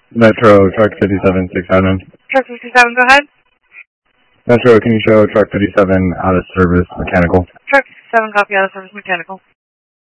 Metro, truck 57-6 Truck 57, go ahead. Metro, can you show truck 57 out of service mechanical? Truck 57, copy, out of service mechanical.